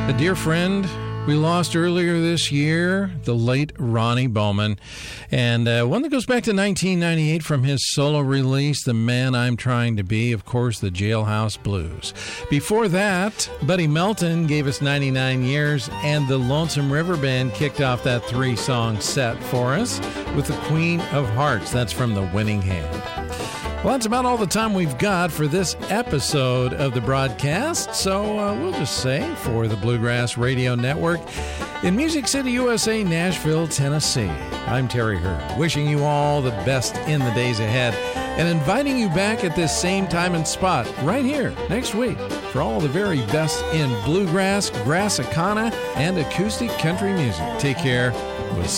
A dear friend we lost earlier this year, the late Ronnie Bowman, and one that goes back to 1998 from his solo release, The Man I'm Trying to Be, of course, the Jailhouse Blues. Before that, Buddy Melton gave us 99 Years, and the Lonesome River Band kicked off that three-song set for us with The Queen of Hearts. That's from The Winning Hand. Well, that's about all the time we've got for this episode of the broadcast, so we'll just say for the Bluegrass Radio Network in Music City, USA, Nashville, Tennessee, I'm Terry Hurd, wishing you all the best in the days ahead and inviting you back at this same time and spot right here next week for all the very best in bluegrass, Grassicana, and acoustic country music. Take care. We'll see